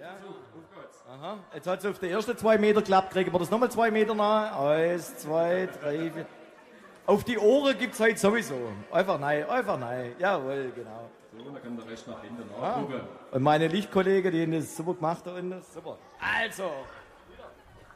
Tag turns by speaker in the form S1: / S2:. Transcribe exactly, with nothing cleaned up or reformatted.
S1: Ja. Aha. Jetzt hat es auf die ersten zwei Meter geklappt. Kriegen wir das nochmal zwei Meter nach? Eins, zwei, drei, vier. Auf die Ohren gibt es heute sowieso. Einfach nein, einfach nein. Jawohl, genau.
S2: So, dann kann der Rest nach hinten nachgucken.
S1: Und meine Lichtkollegen, die haben das super gemacht da unten. Super. Also.